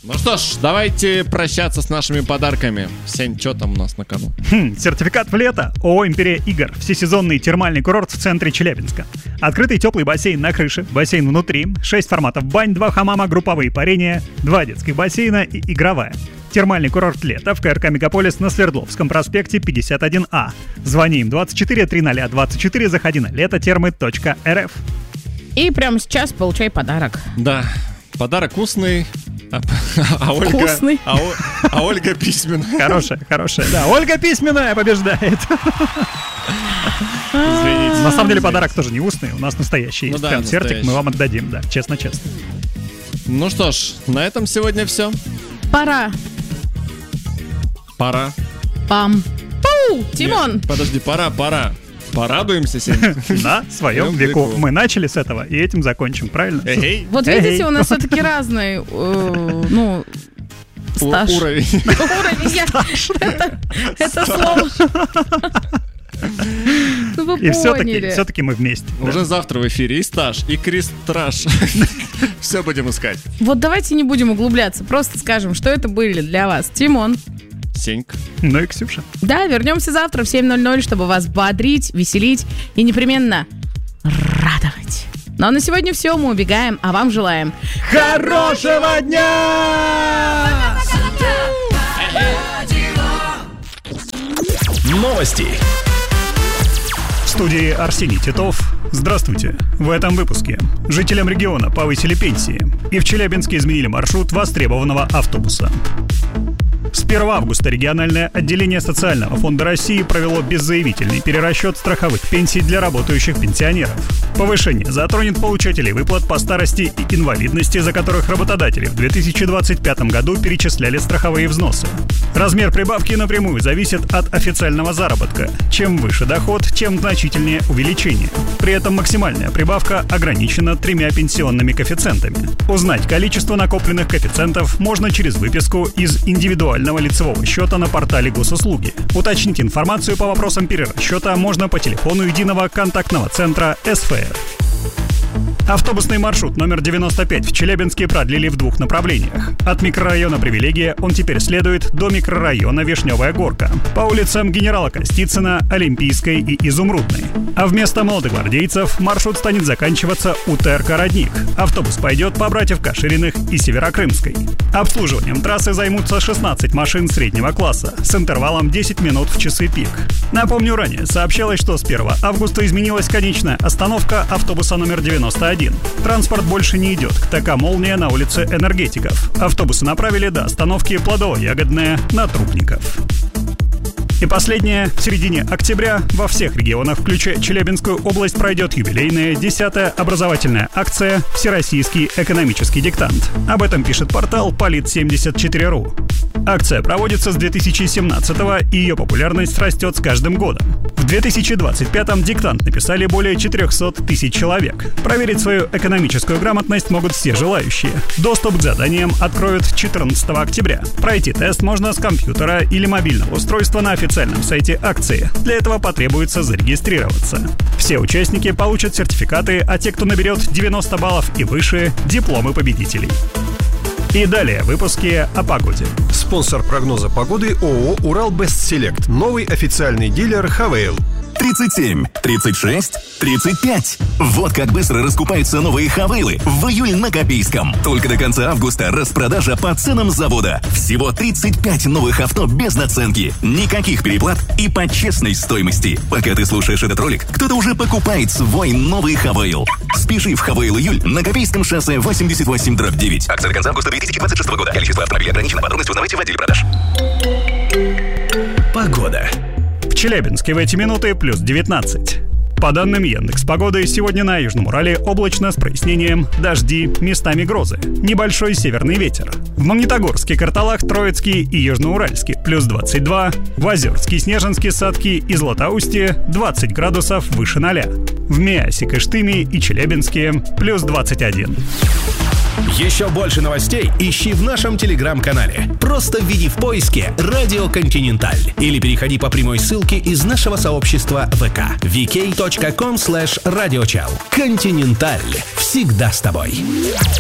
Ну что ж, давайте прощаться с нашими подарками. Сень, что там у нас на кону? Сертификат в лето. ООО «Империя Игр». Всесезонный термальный курорт в центре Челябинска. Открытый теплый бассейн на крыше, бассейн внутри, 6 форматов бань, 2 хамама, групповые парения, 2 детских бассейна и игровая. Термальный курорт «Лето» в КРК «Мегаполис» на Свердловском проспекте 51А. Звони им 24 300 24, заходи на летотермы.рф. И прямо сейчас получай подарок. Да, подарок вкусный. А Ольга, Вкусный. А Ольга письменная. Хорошая. Да, Ольга письменная побеждает. Извините. На самом деле подарок тоже не устный, у нас настоящий есть. да, Концертик настоящий. мы вам отдадим, да, честно. Ну что ж, на этом сегодня все. Пора. Пам. Пау! Тимон! Нет, подожди, пора. Порадуемся, Сень. На своем Своем веку. веку. Мы начали с этого и этим закончим, правильно? Эй, Вот Эй. видите, у нас все-таки разный, стаж. уровень. Уровень. Это слово. Ну вы И поняли. все-таки мы вместе. да. Уже завтра в эфире и стаж, и крестраж. Все будем искать. Вот давайте не будем углубляться, просто скажем, что это были для вас Тимон. Сенька. Ну и Ксюша. Да, вернемся завтра в 7:00, чтобы вас бодрить, веселить и непременно радовать. Ну а на сегодня все, мы убегаем, а вам желаем Хорошего дня! Новости. В студии Арсений Титов. Здравствуйте. В этом выпуске жителям региона повысили пенсии, и в Челябинске изменили маршрут востребованного автобуса. С 1 августа региональное отделение Социального фонда России провело беззаявительный перерасчет страховых пенсий для работающих пенсионеров. Повышение затронет получателей выплат по старости и инвалидности, за которых работодатели в 2025 году перечисляли страховые взносы. Размер прибавки напрямую зависит от официального заработка. Чем выше доход, тем значительнее увеличение. При этом максимальная прибавка ограничена 3 пенсионными коэффициентами. Узнать количество накопленных коэффициентов можно через выписку из индивидуального лицевого счета на портале госуслуги. Уточнить информацию по вопросам перерасчета можно по телефону единого контактного центра СФР. Автобусный маршрут номер 95 в Челябинске продлили в 2 направлениях. От микрорайона Привилегия он теперь следует до микрорайона Вишневая Горка, по улицам Генерала Костицына, Олимпийской и Изумрудной. А вместо молодогвардейцев маршрут станет заканчиваться у ТРК «Родник». Автобус пойдет по братьев Кашириных и Северокрымской. Обслуживанием трассы займутся 16 машин среднего класса с интервалом 10 минут в часы пик. Напомню, ранее сообщалось, что с 1 августа изменилась конечная остановка автобуса номер 91. Транспорт больше не идет к ТК «Молния» на улице Энергетиков. Автобусы направили до остановки Плодово-Ягодная на Трубников. И последнее. В середине октября во всех регионах, включая Челябинскую область, пройдет юбилейная 10-я образовательная акция «Всероссийский экономический диктант». Об этом пишет портал Polit74.ru. Акция проводится с 2017-го, и ее популярность растет с каждым годом. В 2025-м диктант написали более 400 тысяч человек. Проверить свою экономическую грамотность могут все желающие. Доступ к заданиям откроют 14 октября. Пройти тест можно с компьютера или мобильного устройства на официальном сайте акции. Для этого потребуется зарегистрироваться. Все участники получат сертификаты, а те, кто наберет 90 баллов и выше, дипломы победителей. И далее в выпуске о погоде. Спонсор прогноза погоды ООО «Урал Бестселект». Новый официальный дилер «Хавейл». 37, 36, 35. Вот как быстро раскупаются новые «Хавейлы» в июль на Копейском. Только до конца августа распродажа по ценам завода. Всего 35 новых авто без наценки. Никаких переплат и по честной стоимости. Пока ты слушаешь этот ролик, кто-то уже покупает свой новый «Хавейл». Спеши в «Хавейл Июль» на Копейском шоссе 88/9. Акция до конца августа 2026 года. Количество автомобилей ограничено. Подробности узнавайте в отделе продаж. Погода. В Челябинске в эти минуты плюс 19. По данным Яндекс.Погоды, сегодня на Южном Урале облачно с прояснением, дожди, местами грозы, небольшой северный ветер. В Магнитогорске, Карталах, Троицкий и Южноуральске плюс 22, в Озерске, Снежинске, Садки и Златоусте 20 градусов выше 0. В Миасе, Кыштыме и Челябинске плюс 21. Еще больше новостей ищи в нашем телеграм-канале. Просто введи в поиске «Радио Континенталь» или переходи по прямой ссылке из нашего сообщества ВК vk.com/radiochal. Континенталь. Всегда с тобой.